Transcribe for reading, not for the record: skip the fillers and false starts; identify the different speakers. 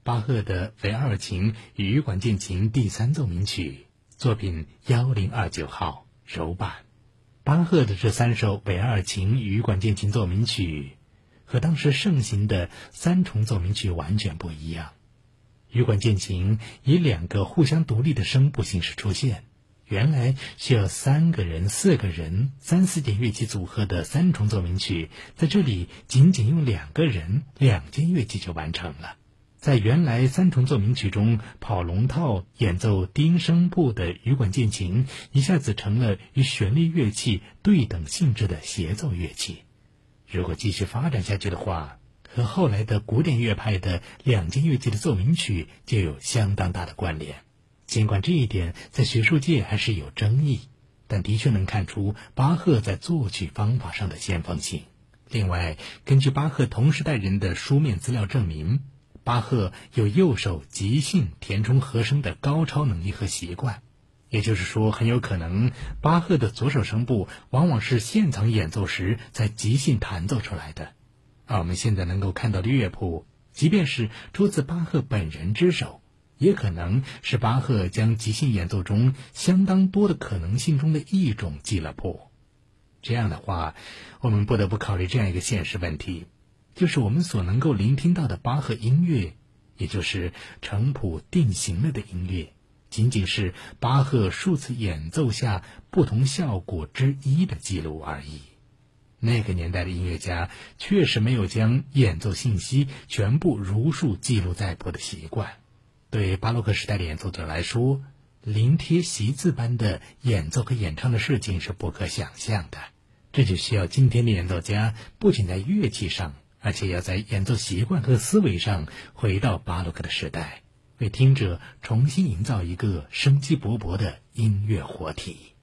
Speaker 1: 巴赫的维尔尔琴羽管键琴第3奏鸣曲，作品1029号柔版。巴赫的这3首维尔尔琴羽管键琴奏鸣曲和当时盛行的3重奏鸣曲完全不一样。羽管键琴以2个互相独立的声部形式出现，原来需要3个人、4个人、3、4件乐器组合的3重奏鸣曲，在这里仅仅用2个人、2件乐器就完成了。在原来3重奏鸣曲中，跑龙套演奏低音声部的羽管键琴一下子成了与旋律乐器对等性质的协奏乐器。如果继续发展下去的话，和后来的古典乐派的2件乐器的奏鸣曲就有相当大的关联。尽管这一点在学术界还是有争议，但的确能看出巴赫在作曲方法上的先锋性。另外，根据巴赫同时代人的书面资料证明，巴赫有右手即兴填充和声的高超能力和习惯，也就是说，很有可能巴赫的左手声部往往是现场演奏时在即兴弹奏出来的。而我们现在能够看到的乐谱，即便是出自巴赫本人之手，也可能是巴赫将即兴演奏中相当多的可能性中的一种记了谱。这样的话，我们不得不考虑这样一个现实问题，就是我们所能够聆听到的巴赫音乐，也就是成谱定型了的音乐，仅仅是巴赫数次演奏下不同效果之一的记录而已。那个年代的音乐家确实没有将演奏信息全部如数记录在谱的习惯。对巴洛克时代的演奏者来说，临帖习字般的演奏和演唱的事情是不可想象的。这就需要今天的演奏家不仅在乐器上，而且要在演奏习惯和思维上回到巴洛克的时代，为听者重新营造一个生机勃勃的音乐活体。